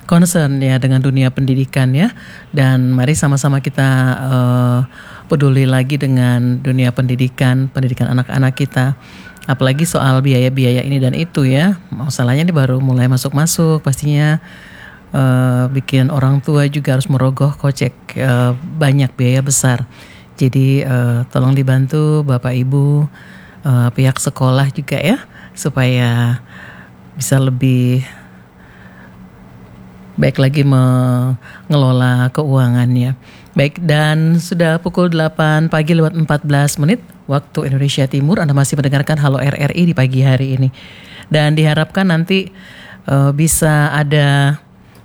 concern ya dengan dunia pendidikan ya. Dan mari sama-sama kita peduli lagi dengan dunia pendidikan anak-anak kita. Apalagi soal biaya-biaya ini dan itu ya. Masalahnya ini baru mulai masuk-masuk, pastinya bikin orang tua juga harus merogoh kocek banyak biaya besar. Jadi tolong dibantu Bapak Ibu, pihak sekolah juga ya, supaya bisa lebih baik lagi mengelola keuangannya. Baik, dan sudah pukul 8 pagi lewat 14 menit waktu Indonesia Timur. Anda masih mendengarkan Halo RRI di pagi hari ini. Dan diharapkan nanti bisa ada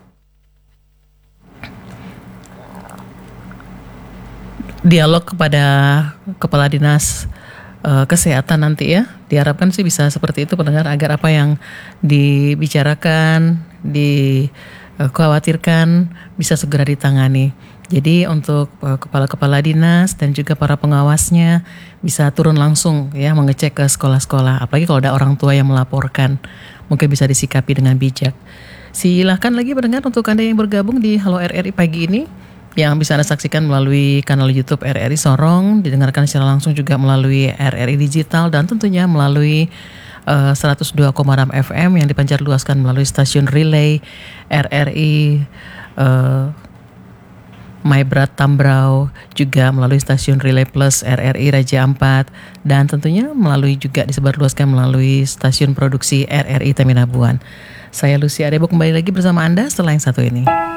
dialog kepada Kepala Dinas Kesehatan nanti ya. Diharapkan sih bisa seperti itu pendengar, agar apa yang dibicarakan, dikhawatirkan bisa segera ditangani. Jadi untuk kepala-kepala dinas dan juga para pengawasnya bisa turun langsung ya mengecek ke sekolah-sekolah. Apalagi kalau ada orang tua yang melaporkan, mungkin bisa disikapi dengan bijak. Silahkan lagi pendengar untuk Anda yang bergabung di Halo RRI pagi ini, yang bisa Anda saksikan melalui kanal YouTube RRI Sorong, didengarkan secara langsung juga melalui RRI Digital, dan tentunya melalui 102,6 FM yang dipancar luaskan melalui stasiun relay RRI Maibrat Tambrau, juga melalui stasiun Relay Plus RRI Raja Ampat, dan tentunya melalui juga disebarluaskan melalui stasiun produksi RRI Teminabuan. Saya Lucy Adebo kembali lagi bersama Anda setelah yang satu ini.